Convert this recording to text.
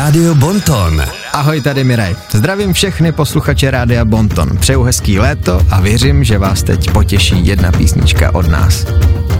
Rádio Bonton. Ahoj, tady Miraj. Zdravím všechny posluchače Rádia Bonton. Přeju hezký léto a věřím, že vás teď potěší jedna písnička od nás.